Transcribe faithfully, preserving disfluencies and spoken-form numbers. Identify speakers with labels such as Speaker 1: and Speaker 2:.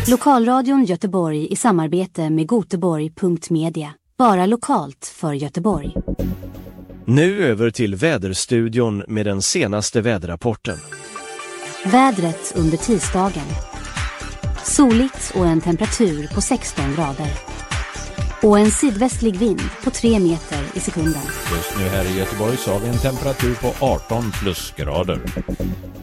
Speaker 1: Lokalradion Göteborg i samarbete med Göteborg punkt media. Bara lokalt för Göteborg.
Speaker 2: Nu över till väderstudion med den senaste väderrapporten.
Speaker 1: Vädret under tisdagen. Soligt och en temperatur på sexton grader. Och en sydvästlig vind på tre meter i sekunden.
Speaker 3: Just nu här i Göteborg så har vi en temperatur på arton plusgrader.